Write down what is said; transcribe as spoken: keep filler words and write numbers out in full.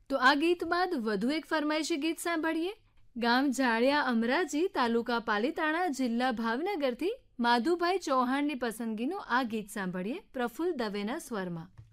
તો આ ગીત બાદ વધુ એક ફરમાઈશી ગીત સાંભળીએ. ગામ જાળિયા અમરાજી, તાલુકા પાલીતાણા, જિલ્લા ભાવનગરથી માધુભાઈ ચૌહાણની પસંદગીનું આ ગીત સાંભળીએ પ્રફુલ્લ દવેના સ્વરમાં.